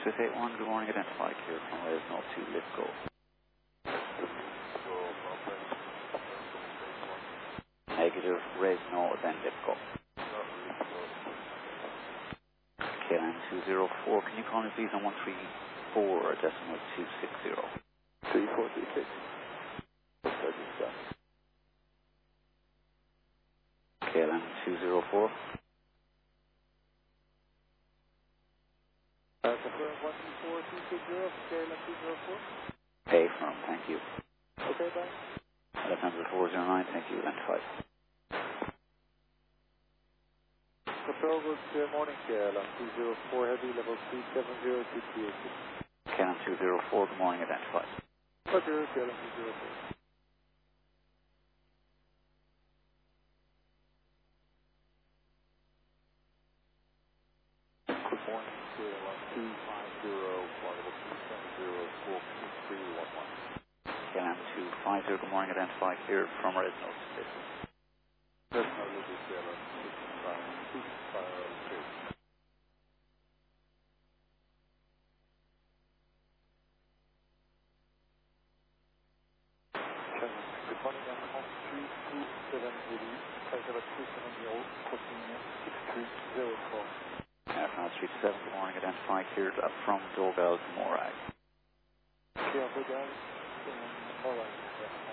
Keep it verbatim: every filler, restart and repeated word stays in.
six eight one, good morning, identified here from Resno to Lithgow. Negative, Resno, then Lithgow. K L M two zero four, can you call me please on one three four, decimal two six zero? three four two six. K L M two zero four. Uh, confirm one three four two six zero, K L M two zero four. Pay firm, thank you. Okay, bye. Alexander four zero nine, thank you, identified. Control, good morning, K L M two zero four, heavy level three seven zero two three eight six. K L M two zero four, good morning, identified. Roger, K L M two zero four. Good morning, K L M two five zero, flight level three seven zero four two three one one. K L M two five zero, good morning, identified here from Resno. That's not really K L M six five six five three. Good morning, I'm on three two seven eighty, flight level two seven zero, crossing six three zero four. Air France three two seven, good morning, identified here uh, from Dogal to Morag. K L M Dogal, um, Morag.